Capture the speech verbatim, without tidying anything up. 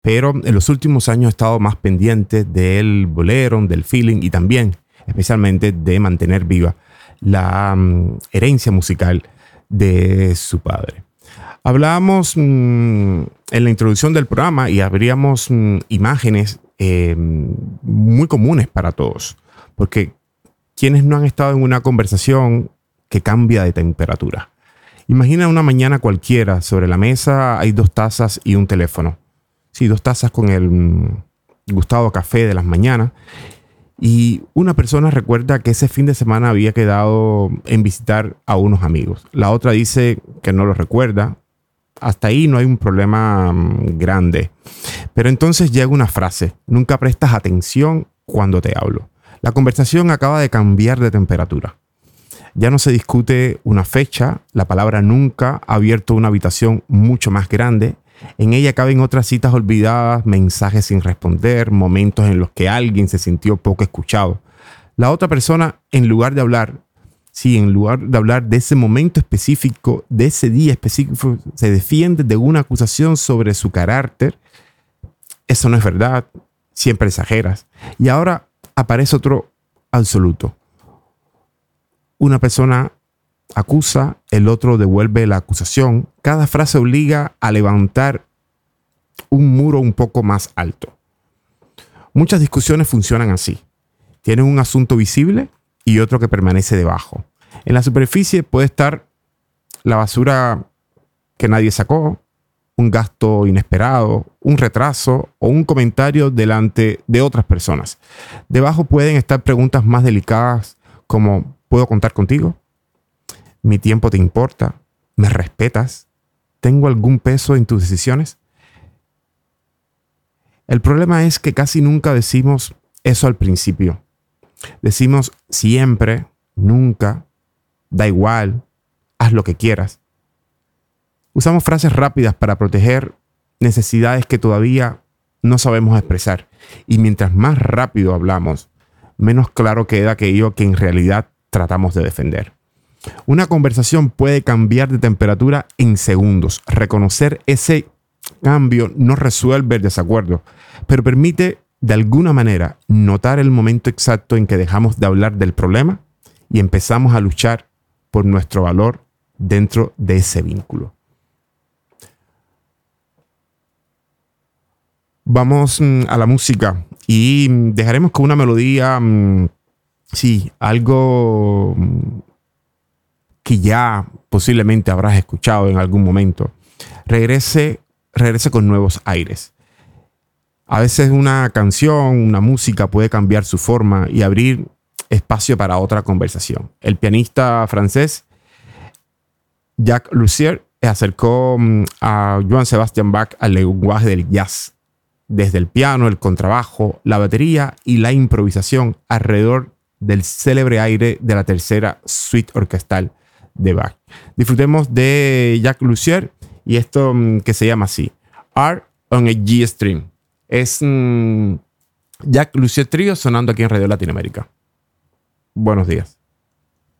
pero en los últimos años he estado más pendiente del bolero, del feeling y también, especialmente, de mantener viva la um, herencia musical de su padre. Hablábamos mmm, en la introducción del programa y habríamos mmm, imágenes eh, muy comunes para todos, porque quienes no han estado en una conversación que cambia de temperatura. Imagina una mañana cualquiera, sobre la mesa hay dos tazas y un teléfono. Sí, dos tazas con el mmm, gustado café de las mañanas. Y una persona recuerda que ese fin de semana había quedado en visitar a unos amigos. La otra dice que no lo recuerda. Hasta ahí no hay un problema um, grande. Pero entonces llega una frase. Nunca prestas atención cuando te hablo. La conversación acaba de cambiar de temperatura. Ya no se discute una fecha. La palabra nunca ha abierto una habitación mucho más grande. En ella caben otras citas olvidadas, mensajes sin responder, momentos en los que alguien se sintió poco escuchado. La otra persona, en lugar de hablar, sí, en lugar de hablar de ese momento específico, de ese día específico, se defiende de una acusación sobre su carácter. Eso no es verdad, siempre exageras. Y ahora aparece otro absoluto. Una persona acusa, el otro devuelve la acusación. Cada frase obliga a levantar un muro un poco más alto. Muchas discusiones funcionan así. Tienen un asunto visible y otro que permanece debajo. En la superficie puede estar la basura que nadie sacó, un gasto inesperado, un retraso o un comentario delante de otras personas. Debajo pueden estar preguntas más delicadas como ¿puedo contar contigo? ¿Mi tiempo te importa? ¿Me respetas? ¿Tengo algún peso en tus decisiones? El problema es que casi nunca decimos eso al principio. Decimos siempre, nunca, da igual, haz lo que quieras. Usamos frases rápidas para proteger necesidades que todavía no sabemos expresar. Y mientras más rápido hablamos, menos claro queda aquello que en realidad tratamos de defender. Una conversación puede cambiar de temperatura en segundos. Reconocer ese cambio no resuelve el desacuerdo, pero permite de alguna manera notar el momento exacto en que dejamos de hablar del problema y empezamos a luchar por nuestro valor dentro de ese vínculo. Vamos mm, a la música y mm, dejaremos con una melodía, mm, sí, algo mm, que ya posiblemente habrás escuchado en algún momento. Regrese, regrese con nuevos aires. A veces una canción, una música puede cambiar su forma y abrir espacio para otra conversación. El pianista francés Jacques Lussier acercó a Johann Sebastian Bach al lenguaje del jazz, desde el piano, el contrabajo, la batería y la improvisación alrededor del célebre aire de la tercera suite orquestal de Bach. Disfrutemos de Jacques Lussier y esto que se llama así, Art on a G-String. Es mmm, Jacques Lussier Trio sonando aquí en Radio Latinoamérica. Buenos días.